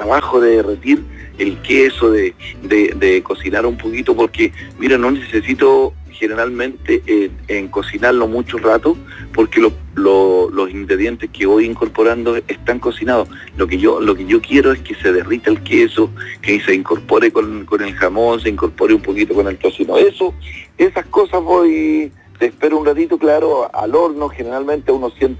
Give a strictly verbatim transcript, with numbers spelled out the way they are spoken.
trabajo de derretir el queso, de, de, de cocinar un poquito, porque, mira, no necesito generalmente eh, en cocinarlo mucho rato, porque lo, lo, los ingredientes que voy incorporando están cocinados. Lo que yo lo que yo quiero es que se derrita el queso, que se incorpore con, con el jamón, se incorpore un poquito con el tocino. Eso, esas cosas voy, te espero un ratito, claro, al horno, generalmente a unos cien